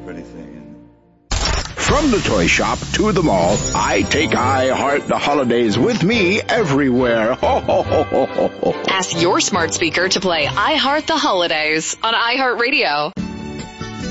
pretty thing. From the toy shop to the mall, I take I Heart the Holidays with me everywhere. Ho, ho, ho, ho, ho, ho. Ask your smart speaker to play I Heart the Holidays on iHeartRadio.